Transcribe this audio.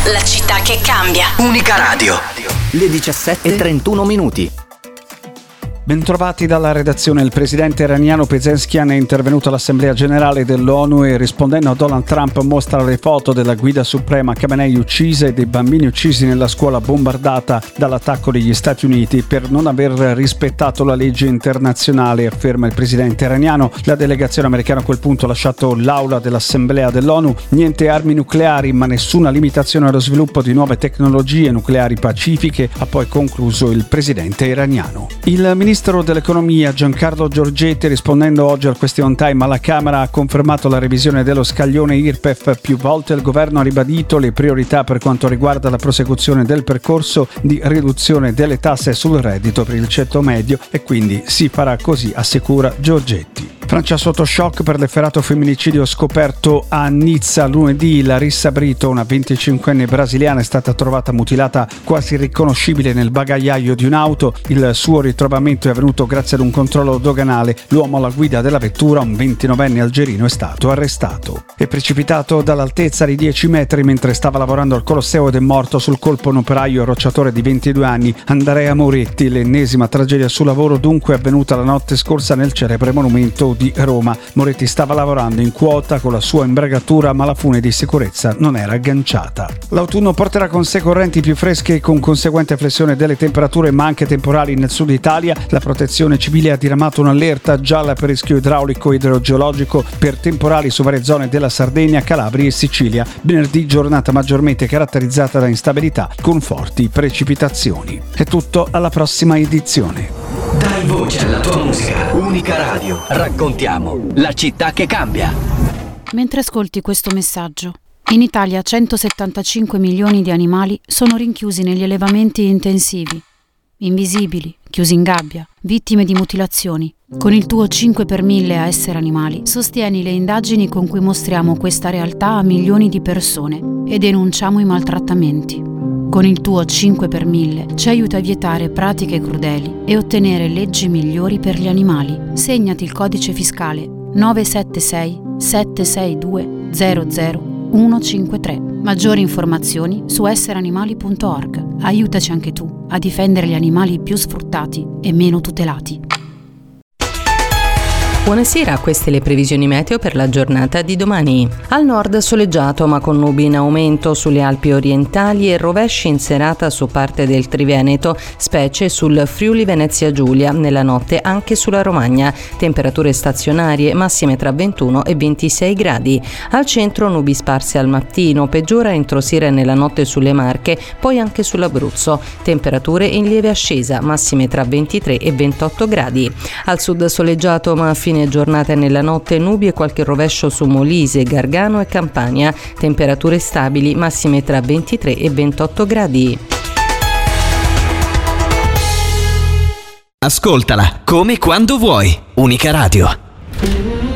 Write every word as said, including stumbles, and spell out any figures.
la città che cambia. Unica Radio. Le diciassette e trentuno minuti. Bentrovati dalla redazione. Il presidente iraniano Pezeshkian è intervenuto all'Assemblea Generale dell'ONU e, rispondendo a Donald Trump, mostra le foto della guida suprema Khamenei uccisa e dei bambini uccisi nella scuola bombardata dall'attacco degli Stati Uniti per non aver rispettato la legge internazionale, afferma il presidente iraniano. La delegazione americana a quel punto ha lasciato l'aula dell'Assemblea dell'ONU. Niente armi nucleari, ma nessuna limitazione allo sviluppo di nuove tecnologie nucleari pacifiche, ha poi concluso il presidente iraniano. Il ministro Il ministro dell'economia Giancarlo Giorgetti, rispondendo oggi al question time alla Camera, ha confermato la revisione dello scaglione I R P E F. Più volte il governo ha ribadito le priorità per quanto riguarda la prosecuzione del percorso di riduzione delle tasse sul reddito per il ceto medio e quindi si farà così, assicura Giorgetti. Francia sotto shock per l'efferato femminicidio scoperto a Nizza lunedì. Larissa Brito, una venticinquenne brasiliana, è stata trovata mutilata quasi irriconoscibile nel bagagliaio di un'auto. Il suo ritrovamento è avvenuto grazie ad un controllo doganale. L'uomo alla guida della vettura, un ventinovenne algerino, è stato arrestato. È precipitato dall'altezza di dieci metri mentre stava lavorando al Colosseo ed è morto sul colpo un operaio rocciatore di ventidue anni, Andrea Moretti. L'ennesima tragedia sul lavoro dunque è avvenuta la notte scorsa nel celebre monumento di Roma. Moretti stava lavorando in quota con la sua imbragatura, ma la fune di sicurezza non era agganciata. L'autunno porterà con sé correnti più fresche con conseguente flessione delle temperature, ma anche temporali nel sud Italia. La Protezione Civile ha diramato un'allerta gialla per rischio idraulico e idrogeologico per temporali su varie zone della Sardegna, Calabria e Sicilia. Venerdì giornata maggiormente caratterizzata da instabilità con forti precipitazioni. È tutto, alla prossima edizione. Dai voce alla tua musica. Unica Radio. Raccontiamo la città che cambia. Mentre ascolti questo messaggio, in Italia centosettantacinque milioni di animali sono rinchiusi negli allevamenti intensivi, invisibili, chiusi in gabbia, vittime di mutilazioni. Con il tuo cinque per mille a Essere Animali sostieni le indagini con cui mostriamo questa realtà a milioni di persone e denunciamo i maltrattamenti. Con il tuo cinque per mille ci aiuta a vietare pratiche crudeli e ottenere leggi migliori per gli animali. Segnati il codice fiscale nove sette sei sette sei due zero zero uno cinque tre. Maggiori informazioni su essere animali punto org. Aiutaci anche tu a difendere gli animali più sfruttati e meno tutelati. Buonasera, queste le previsioni meteo per la giornata di domani. Al nord soleggiato ma con nubi in aumento sulle Alpi orientali e rovesci in serata su parte del Triveneto, specie sul Friuli Venezia Giulia, nella notte anche sulla Romagna. Temperature stazionarie massime tra ventuno e ventisei gradi. Al centro nubi sparse al mattino, peggiora entro sera e nella notte sulle Marche, poi anche sull'Abruzzo. Temperature in lieve ascesa, massime tra ventitré e ventotto gradi. Al sud soleggiato ma a fine giornata e nella notte nubi e qualche rovescio su Molise, Gargano e Campania. Temperature stabili, massime tra ventitré e ventotto gradi. Ascoltala come quando vuoi. Unica Radio.